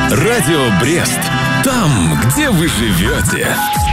Радио Брест. Там, где вы живете.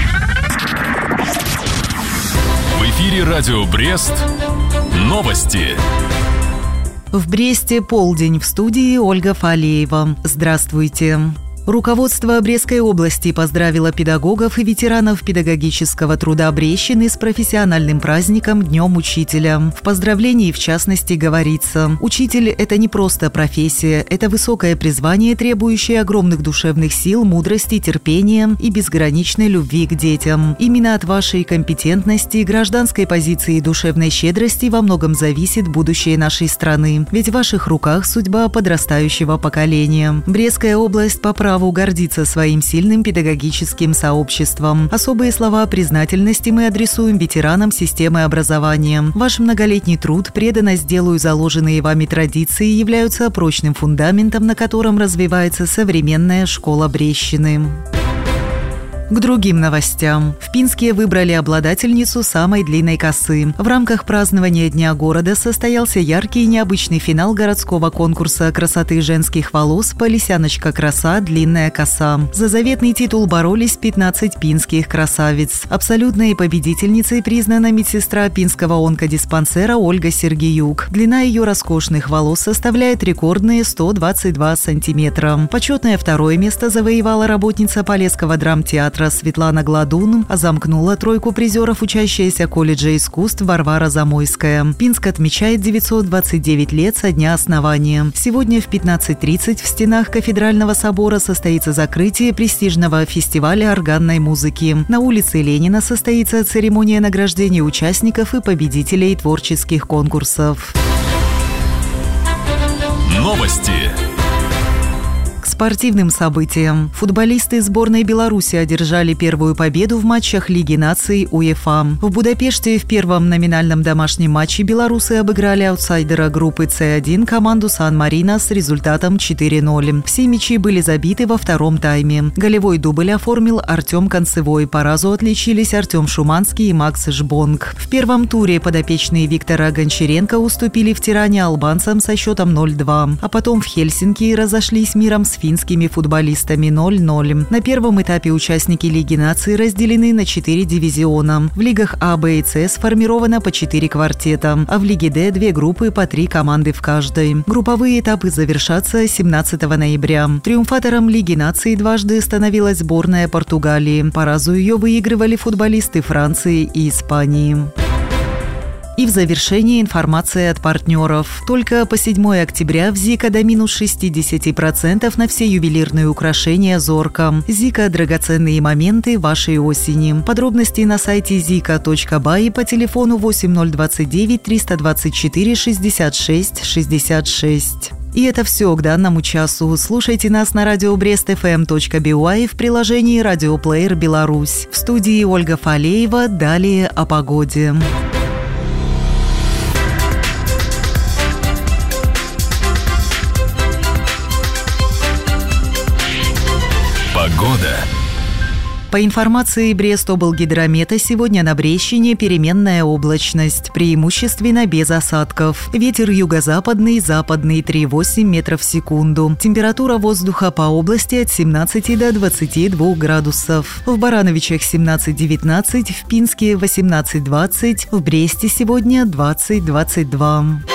В эфире Радио Брест. Новости. В Бресте полдень. В студии Ольга Фалеева. Здравствуйте. Руководство Брестской области поздравило педагогов и ветеранов педагогического труда Брестщины с профессиональным праздником Днем Учителя. В поздравлении, в частности, говорится: «Учитель – это не просто профессия, это высокое призвание, требующее огромных душевных сил, мудрости, терпения и безграничной любви к детям. Именно от вашей компетентности, гражданской позиции и душевной щедрости во многом зависит будущее нашей страны. Ведь в ваших руках судьба подрастающего поколения». Брестская область по праву гордится своим сильным педагогическим сообществом. Особые слова признательности мы адресуем ветеранам системы образования. Ваш многолетний труд, преданность делу и заложенные вами традиции являются прочным фундаментом, на котором развивается современная школа Брестщины. К другим новостям. В Пинске выбрали обладательницу самой длинной косы. В рамках празднования Дня города состоялся яркий и необычный финал городского конкурса красоты женских волос «Полисяночка-краса. Длинная коса». За заветный титул боролись 15 пинских красавиц. Абсолютной победительницей признана медсестра пинского онкодиспансера Ольга Сергеюк. Длина ее роскошных волос составляет рекордные 122 сантиметра. Почетное второе место завоевала работница Полесского драмтеатра Светлана Гладун, а замкнула тройку призеров учащаяся колледжа искусств Варвара Замойская. Пинск отмечает 929 лет со дня основания. Сегодня в 15:30 в стенах Кафедрального собора состоится закрытие престижного фестиваля органной музыки. На улице Ленина состоится церемония награждения участников и победителей творческих конкурсов. Новости. К спортивным событиям. Футболисты сборной Беларуси одержали первую победу в матчах Лиги наций УЕФА. В Будапеште в первом номинальном домашнем матче белорусы обыграли аутсайдера группы С1 команду Сан-Марино с результатом 4-0. Все мячи были забиты во втором тайме. Голевой дубль оформил Артем Концевой. По разу отличились Артем Шуманский и Макс Жбонг. В первом туре подопечные Виктора Гончаренко уступили в Тиране албанцам со счетом 0-2. А потом в Хельсинки разошлись миром с финскими футболистами 0-0. На первом этапе участники Лиги наций разделены на 4 дивизиона. В лигах А, Б и С сформировано по 4 квартета, а в Лиге Д 2 группы по 3 команды в каждой. Групповые этапы завершатся 17 ноября. Триумфатором Лиги наций дважды становилась сборная Португалии. По разу ее выигрывали футболисты Франции и Испании. И в завершении информация от партнеров. Только по 7 октября в Зика до минус 60% на все ювелирные украшения «Зорка». Зика – драгоценные моменты вашей осени. Подробности на сайте zika.by и по телефону 8029 324 66 66. И это все к данному часу. Слушайте нас на radiobrestfm.by в приложении «Радиоплеер Беларусь». В студии Ольга Фалеева. Далее о погоде. Погода. По информации Брестоблгидромета, сегодня на Брестщине переменная облачность, преимущественно без осадков. Ветер юго-западный, западный 3,8 метров в секунду. Температура воздуха по области от 17 до 22 градусов. В Барановичах 17-19, в Пинске 18-20, в Бресте сегодня 20-22.